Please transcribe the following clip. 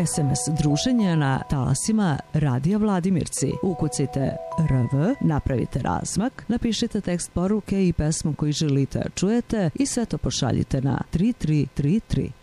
SMS druženja na talasima Radija Vladimirci. Ukucajte RV, napravite razmak, napišite tekst poruke i pesmu koju želite da čujete i sve to pošaljite na 3333.